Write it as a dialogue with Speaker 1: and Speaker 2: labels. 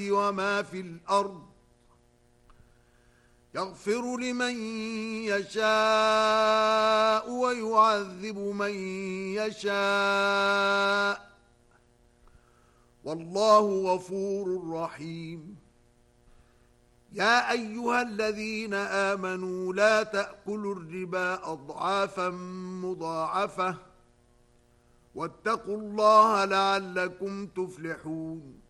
Speaker 1: وما في الأرض يغفر لمن يشاء ويعذب من يشاء والله غفور رحيم. يا أيها الذين آمنوا لا تأكلوا الربا أضعافا مضاعفة واتقوا الله لعلكم تفلحون.